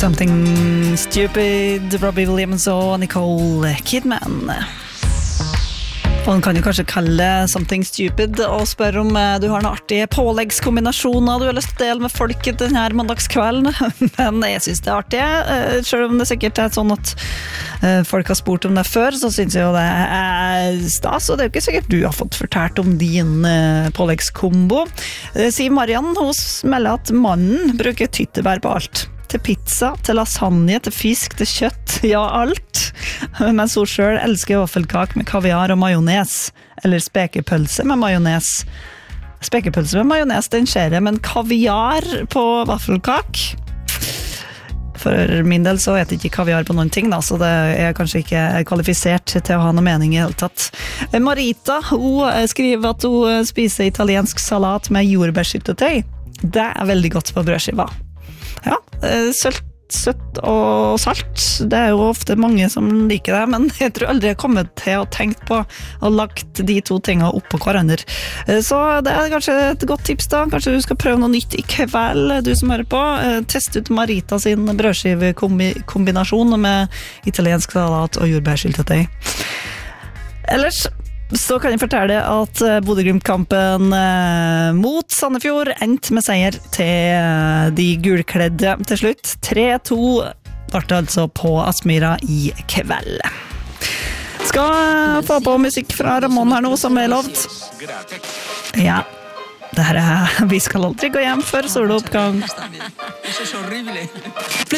Something Stupid, Robbie Williams og Nicole Kidman. Og man kan jo kanskje kalle det Something Stupid og spørre om du har noen artige påleggskombinasjoner du har lyst til å dele med folket denne mandagskvelden. Men jeg synes det artig, selv om det sikkert sånn at folk har spurt om det før, så synes jeg jo det stas, og det jo ikke sikkert du har fått fortalt om din påleggskombo. Sier Mariann, hun melder at mannen bruker tyttebær på alt. Til pizza, til lasagne, til fisk, til kjøtt, ja alt. Mens hun selv elsker vaffelkake med kaviar og majones, eller spekepølse med majones. Spekepølse med majones, den skjer jeg, men kaviar på vaffelkake? For min del så heter ikke kaviar på noen ting da, så det er kanskje ikke kvalifisert til å ha noe mening i hele tatt. Marita, hun skriver at hun spiser italiensk salat med jordbærsyltetøy. Det er veldig godt på brødskiva. Ja, søtt og salt, det er jo ofte mange som liker det, men jeg tror aldri jeg har kommet til å tenke på å lagt de to tingene opp på hverandre. Så det er kanskje et godt tips da, kanskje du skal prøve noe nytt i kveld, du som hører på. Test ut Marita sin brødskivekombinasjon med italiensk salat og jordbærsyltetøy. Ellers så kan jeg fortelle at Bodø-Glimt-kampen mot Sandefjord endte med seier til de gulkledde til slutt. 3-2 ble det altså på Aspmyra i kveld. Skal få på musikk fra Ramón her nå, som lovt. Ja, det her Vi skal aldri gå hjem før soloppgang.